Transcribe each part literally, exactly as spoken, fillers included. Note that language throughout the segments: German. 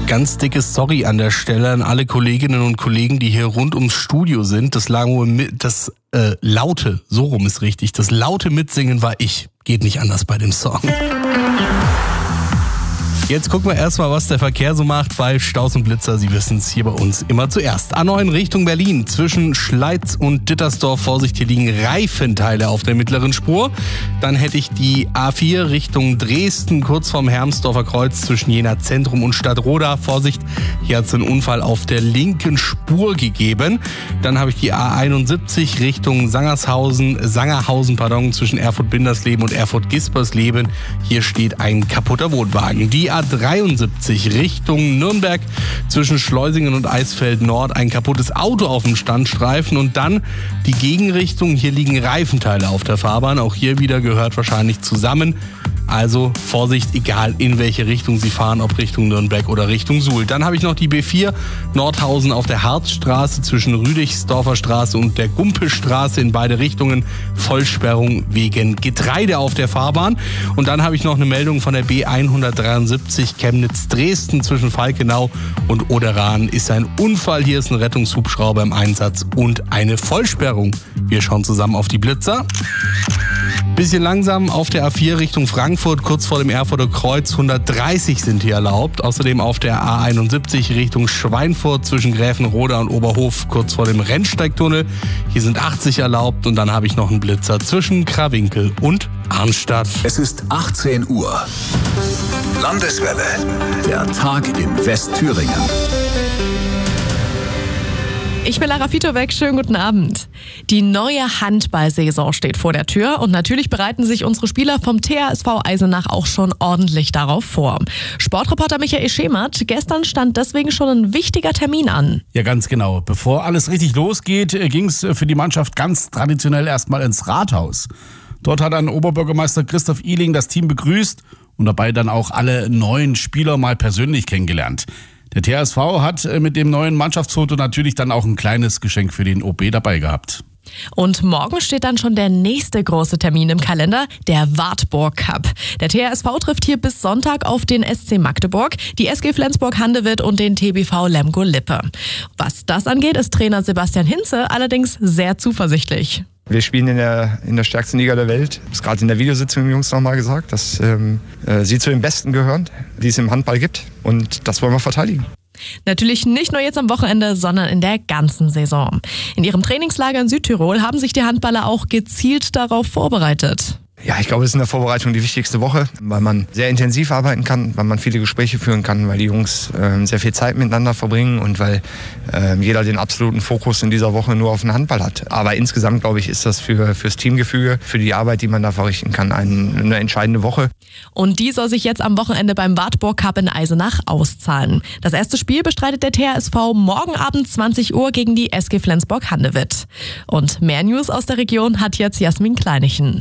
Ganz dickes Sorry an der Stelle an alle Kolleginnen und Kollegen, die hier rund ums Studio sind. Das, das äh, laute, so rum ist richtig, das laute Mitsingen war ich. Geht nicht anders bei dem Song. Jetzt gucken wir erstmal, was der Verkehr so macht, weil Staus und Blitzer, Sie wissen es, hier bei uns immer zuerst. A neun Richtung Berlin, zwischen Schleiz und Dittersdorf, Vorsicht, hier liegen Reifenteile auf der mittleren Spur. Dann hätte ich die A vier Richtung Dresden, kurz vorm Hermsdorfer Kreuz, zwischen Jena Zentrum und Stadtroda. Vorsicht, hier hat es einen Unfall auf der linken Spur gegeben. Dann habe ich die A einundsiebzig Richtung Sangershausen, Sangerhausen, pardon, zwischen Erfurt-Bindersleben und Erfurt-Gispersleben. Hier steht ein kaputter Wohnwagen. Die A dreiundsiebzig Richtung Nürnberg, zwischen Schleusingen und Eisfeld Nord ein kaputtes Auto auf dem Standstreifen und dann die Gegenrichtung. Hier liegen Reifenteile auf der Fahrbahn. Auch hier wieder gehört wahrscheinlich zusammen. Also Vorsicht, egal in welche Richtung Sie fahren, ob Richtung Nürnberg oder Richtung Suhl. Dann habe ich noch die B vier Nordhausen auf der Harzstraße zwischen Rüdichsdorfer Straße und der Gumpelstraße in beide Richtungen. Vollsperrung wegen Getreide auf der Fahrbahn. Und dann habe ich noch eine Meldung von der B hundertdreiundsiebzig Chemnitz-Dresden zwischen Falkenau und Oderan. Ist ein Unfall, hier ist ein Rettungshubschrauber im Einsatz und eine Vollsperrung. Wir schauen zusammen auf die Blitzer. Bisschen langsam auf der A vier Richtung Frankfurt, kurz vor dem Erfurter Kreuz. hundertdreißig sind hier erlaubt. Außerdem auf der A einundsiebzig Richtung Schweinfurt zwischen Gräfenroda und Oberhof, kurz vor dem Rennsteigtunnel. Hier sind achtzig erlaubt. Und dann habe ich noch einen Blitzer zwischen Krawinkel und Arnstadt. Es ist achtzehn Uhr. Landeswelle. Der Tag in Westthüringen. Ich bin Lara Fitovic, schönen guten Abend. Die neue Handballsaison steht vor der Tür und natürlich bereiten sich unsere Spieler vom T H S V Eisenach auch schon ordentlich darauf vor. Sportreporter Michael Schemert, gestern stand deswegen schon ein wichtiger Termin an. Ja, ganz genau. Bevor alles richtig losgeht, ging es für die Mannschaft ganz traditionell erstmal ins Rathaus. Dort hat dann Oberbürgermeister Christoph Ihling das Team begrüßt und dabei dann auch alle neuen Spieler mal persönlich kennengelernt. Der T H S V hat mit dem neuen Mannschaftsfoto natürlich dann auch ein kleines Geschenk für den O B dabei gehabt. Und morgen steht dann schon der nächste große Termin im Kalender, der Wartburg Cup. Der T H S V trifft hier bis Sonntag auf den S C Magdeburg, die S G Flensburg-Handewitt und den T B V Lemgo-Lippe. Was das angeht, ist Trainer Sebastian Hinze allerdings sehr zuversichtlich. Wir spielen in der, in der stärksten Liga der Welt. Das ist gerade in der Videositzung den Jungs nochmal gesagt, dass ähm, äh, sie zu den Besten gehören, die es im Handball gibt. Und das wollen wir verteidigen. Natürlich nicht nur jetzt am Wochenende, sondern in der ganzen Saison. In ihrem Trainingslager in Südtirol haben sich die Handballer auch gezielt darauf vorbereitet. Ja, ich glaube, es ist in der Vorbereitung die wichtigste Woche, weil man sehr intensiv arbeiten kann, weil man viele Gespräche führen kann, weil die Jungs äh, sehr viel Zeit miteinander verbringen und weil äh, jeder den absoluten Fokus in dieser Woche nur auf den Handball hat. Aber insgesamt, glaube ich, ist das für fürs Teamgefüge, für die Arbeit, die man da verrichten kann, ein, eine entscheidende Woche. Und die soll sich jetzt am Wochenende beim Wartburg Cup in Eisenach auszahlen. Das erste Spiel bestreitet der T H S V morgen Abend zwanzig Uhr gegen die S G Flensburg-Handewitt. Und mehr News aus der Region hat jetzt Jasmin Kleinichen.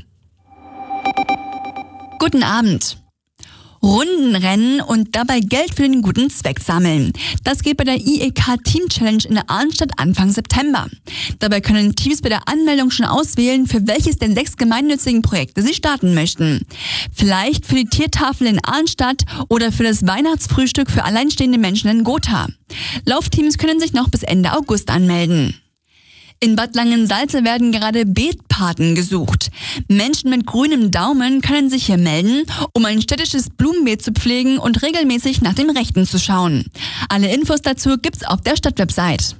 Guten Abend. Rundenrennen und dabei Geld für den guten Zweck sammeln. Das geht bei der I E K Team Challenge in der Arnstadt Anfang September. Dabei können Teams bei der Anmeldung schon auswählen, für welches der sechs gemeinnützigen Projekte sie starten möchten. Vielleicht für die Tiertafel in Arnstadt oder für das Weihnachtsfrühstück für alleinstehende Menschen in Gotha. Laufteams können sich noch bis Ende August anmelden. In Bad Langensalza werden gerade Beetpaten gesucht. Menschen mit grünem Daumen können sich hier melden, um ein städtisches Blumenbeet zu pflegen und regelmäßig nach dem Rechten zu schauen. Alle Infos dazu gibt's auf der Stadtwebsite.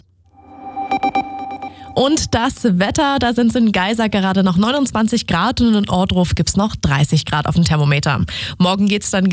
Und das Wetter, da sind es in Geisa gerade noch neunundzwanzig Grad und in Ohrdruf gibt's noch dreißig Grad auf dem Thermometer. Morgen geht's dann